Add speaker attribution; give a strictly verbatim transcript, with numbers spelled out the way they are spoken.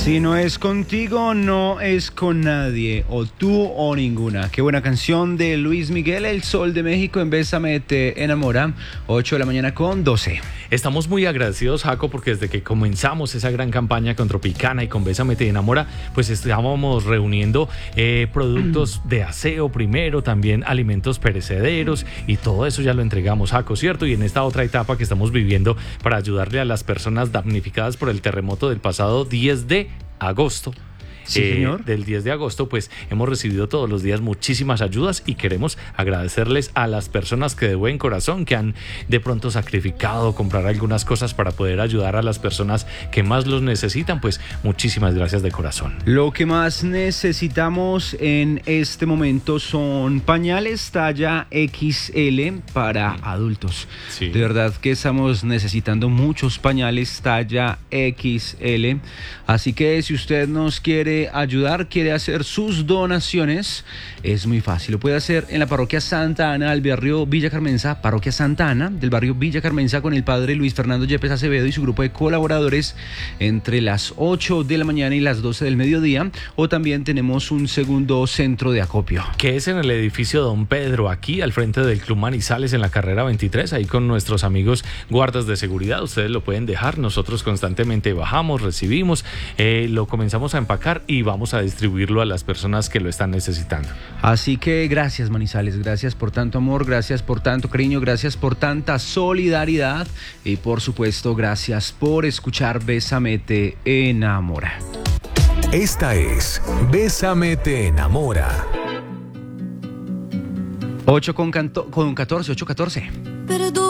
Speaker 1: Si no es contigo, no es con nadie, o tú o ninguna. Qué buena canción de Luis Miguel, El Sol de México, en Bésame te enamora, ocho de la mañana con doce.
Speaker 2: Estamos muy agradecidos, Jaco, porque desde que comenzamos esa gran campaña con Tropicana y con Bésame te enamora, pues estábamos reuniendo eh, productos de aseo primero, también alimentos perecederos, y todo eso ya lo entregamos, Jaco, ¿cierto? Y en esta otra etapa que estamos viviendo para ayudarle a las personas damnificadas por el terremoto del pasado diez de agosto.
Speaker 1: Sí,
Speaker 2: eh,
Speaker 1: señor.
Speaker 2: Del diez de agosto, pues hemos recibido todos los días muchísimas ayudas y queremos agradecerles a las personas que de buen corazón, que han de pronto sacrificado comprar algunas cosas para poder ayudar a las personas que más los necesitan. Pues muchísimas gracias de corazón.
Speaker 1: Lo que más necesitamos en este momento son pañales talla equis ele para adultos.
Speaker 2: Sí.
Speaker 1: De verdad que estamos necesitando muchos pañales talla equis ele. Así que si usted nos quiere ayudar, quiere hacer sus donaciones, es muy fácil. Lo puede hacer en la parroquia Santa Ana del barrio Villa Carmenza, parroquia Santa Ana del barrio Villa Carmenza, con el padre Luis Fernando Yepes Acevedo y su grupo de colaboradores, entre las ocho de la mañana y las doce del mediodía. O también tenemos un segundo centro de acopio,
Speaker 2: que es en el edificio Don Pedro, aquí al frente del Club Manizales, en la carrera veintitrés, ahí con nuestros amigos guardas de seguridad. Ustedes lo pueden dejar, nosotros constantemente bajamos, recibimos, eh, lo comenzamos a empacar y vamos a distribuirlo a las personas que lo están necesitando.
Speaker 1: Así que gracias, Manizales, gracias por tanto amor, gracias por tanto cariño, gracias por tanta solidaridad y por supuesto gracias por escuchar Bésame te enamora.
Speaker 3: Esta es Bésame te enamora.
Speaker 1: ocho con catorce, ocho catorce.